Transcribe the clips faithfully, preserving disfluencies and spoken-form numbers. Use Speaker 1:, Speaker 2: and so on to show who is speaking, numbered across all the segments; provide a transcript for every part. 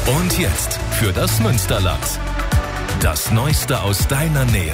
Speaker 1: Und jetzt für das Münsterland. Das Neueste aus deiner Nähe.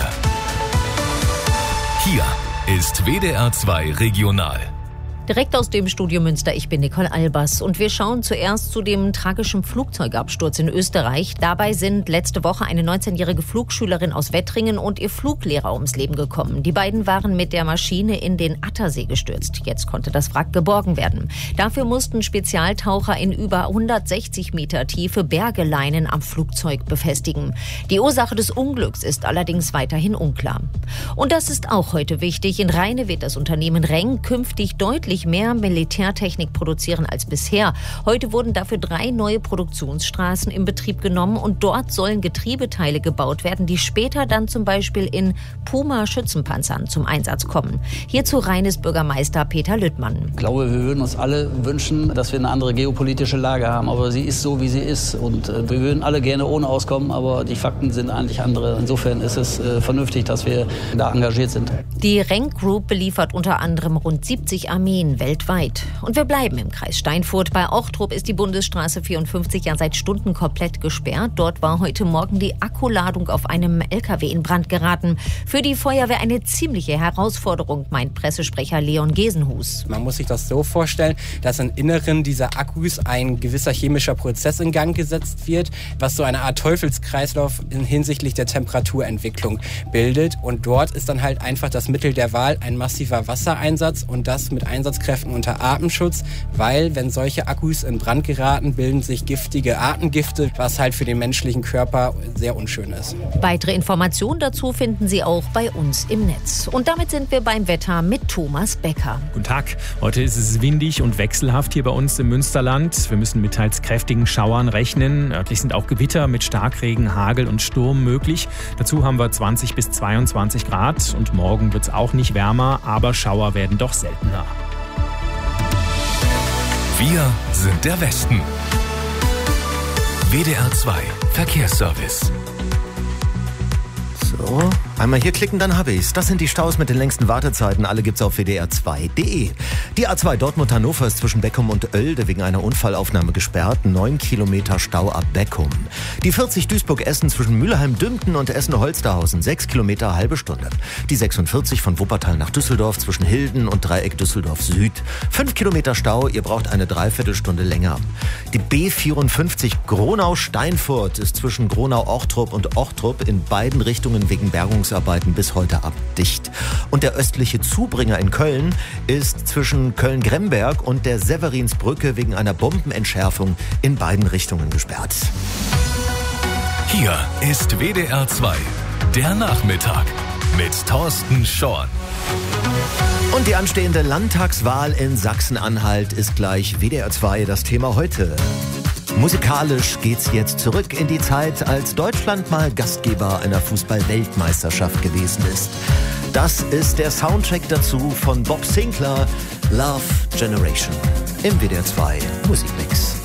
Speaker 1: Hier ist W D R zwei Regional.
Speaker 2: Direkt aus dem Studio Münster, ich bin Nicole Albers und wir schauen zuerst zu dem tragischen Flugzeugabsturz in Österreich. Dabei sind letzte Woche eine neunzehnjährige Flugschülerin aus Wettringen und ihr Fluglehrer ums Leben gekommen. Die beiden waren mit der Maschine in den Attersee gestürzt. Jetzt konnte das Wrack geborgen werden. Dafür mussten Spezialtaucher in über hundertsechzig Meter Tiefe Bergeleinen am Flugzeug befestigen. Die Ursache des Unglücks ist allerdings weiterhin unklar. Und das ist auch heute wichtig. In Rheine wird das Unternehmen Reng künftig deutlich mehr Militärtechnik produzieren als bisher. Heute wurden dafür drei neue Produktionsstraßen in Betrieb genommen und dort sollen Getriebeteile gebaut werden, die später dann zum Beispiel in Puma-Schützenpanzern zum Einsatz kommen. Hierzu Rheines Bürgermeister Peter Lüttmann.
Speaker 3: Ich glaube, wir würden uns alle wünschen, dass wir eine andere geopolitische Lage haben, aber sie ist so, wie sie ist und äh, wir würden alle gerne ohne auskommen, aber die Fakten sind eigentlich andere. Insofern ist es äh, vernünftig, dass wir da engagiert sind.
Speaker 2: Die Reng Group beliefert unter anderem rund siebzig Armeen weltweit. Und wir bleiben im Kreis Steinfurt. Bei Ochtrup ist die Bundesstraße vierundfünfzig ja seit Stunden komplett gesperrt. Dort war heute Morgen die Akkuladung auf einem L K W in Brand geraten. Für die Feuerwehr eine ziemliche Herausforderung, meint Pressesprecher Leon Gesenhus.
Speaker 4: Man muss sich das so vorstellen, dass im Inneren dieser Akkus ein gewisser chemischer Prozess in Gang gesetzt wird, was so eine Art Teufelskreislauf hinsichtlich der Temperaturentwicklung bildet. Und dort ist dann halt einfach das Mittel der Wahl ein massiver Wassereinsatz und das mit Einsatz Kräften unter Atemschutz, weil wenn solche Akkus in Brand geraten, bilden sich giftige Atemgifte, was halt für den menschlichen Körper sehr unschön ist.
Speaker 2: Weitere Informationen dazu finden Sie auch bei uns im Netz. Und damit sind wir beim Wetter mit Thomas Becker.
Speaker 5: Guten Tag. Heute ist es windig und wechselhaft hier bei uns im Münsterland. Wir müssen mit teils kräftigen Schauern rechnen. Örtlich sind auch Gewitter mit Starkregen, Hagel und Sturm möglich. Dazu haben wir zwanzig bis zweiundzwanzig Grad und morgen wird es auch nicht wärmer, aber Schauer werden doch seltener.
Speaker 1: Wir sind der Westen. W D R zwei Verkehrsservice.
Speaker 6: So, einmal hier klicken, dann habe ich's. Das sind die Staus mit den längsten Wartezeiten. Alle gibt's auf w d r zwei punkt d e. Die A zwei Dortmund-Hannover ist zwischen Beckum und Oelde wegen einer Unfallaufnahme gesperrt. Neun Kilometer Stau ab Beckum. Die vierzig Duisburg-Essen zwischen Mülheim-Dümpten und Essen-Holsterhausen. Sechs Kilometer, halbe Stunde. Die sechsundvierzig von Wuppertal nach Düsseldorf zwischen Hilden und Dreieck Düsseldorf Süd. Fünf Kilometer Stau, ihr braucht eine Dreiviertelstunde länger. Die B vierundfünfzig Gronau-Steinfurt ist zwischen Gronau-Ochtrup und Ochtrup in beiden Richtungen wegen Bergungsarbeiten bis heute abdicht. Und der östliche Zubringer in Köln ist zwischen Köln-Gremberg und der Severinsbrücke wegen einer Bombenentschärfung in beiden Richtungen gesperrt.
Speaker 1: Hier ist W D R zwei, der Nachmittag mit Thorsten Schorn.
Speaker 6: Und die anstehende Landtagswahl in Sachsen-Anhalt ist gleich W D R zwei das Thema heute. Musikalisch geht's jetzt zurück in die Zeit, als Deutschland mal Gastgeber einer Fußball-Weltmeisterschaft gewesen ist. Das ist der Soundtrack dazu von Bob Sinclar, Love Generation im W D R zwei Musikmix.